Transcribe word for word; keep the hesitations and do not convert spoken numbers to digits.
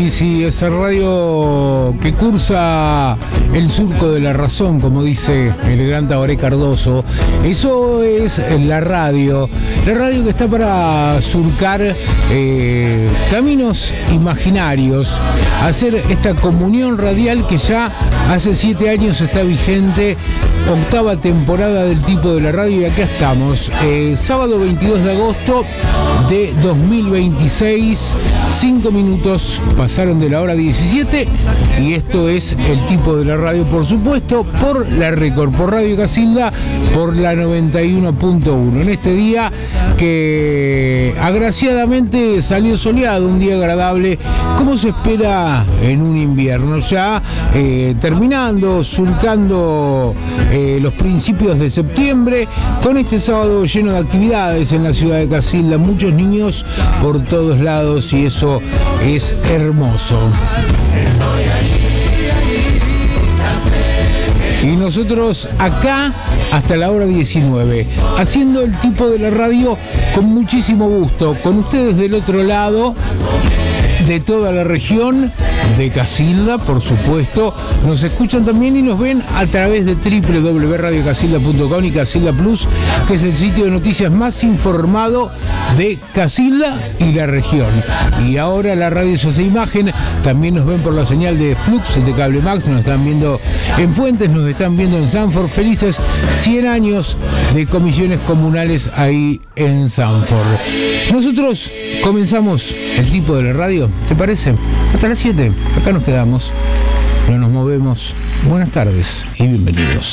Sí, sí, esa radio que cursa el surco de la razón, como dice el gran Tabaré Cardoso. Eso es la radio, la radio que está para surcar eh, caminos imaginarios, hacer esta comunión radial que ya hace siete años está vigente, octava temporada del tipo de la radio, y acá estamos, eh, sábado veintidós de agosto de dos mil veintiséis, cinco minutos pasaron de la hora diecisiete, y esto es el tipo de la radio, por supuesto, por la Record, por Radio Casilda, por la noventa y uno punto uno. En este día que agraciadamente salió soleado, un día agradable, como se espera en un invierno, ya eh, terminando, surcando eh, los principios de septiembre, con este sábado lleno de actividades en la ciudad de Casilda, muchos niños por todos lados, y eso es hermoso. Y nosotros acá hasta la hora diecinueve, haciendo el tipo de la radio con muchísimo gusto, con ustedes del otro lado, de toda la región de Casilda, por supuesto. Nos escuchan también y nos ven a través de doble u doble u doble u punto radio casilda punto com y Casilda Plus, que es el sitio de noticias más informado de Casilda y la región. Y ahora la radio se hace imagen, también nos ven por la señal de Flux de Cable Max, nos están viendo en Fuentes, nos están viendo en Sanford. Felices cien años de comisiones comunales ahí en Sanford. Nosotros comenzamos el tipo de la radio, ¿te parece? Hasta las siete, acá nos quedamos, no nos movemos. Buenas tardes y bienvenidos.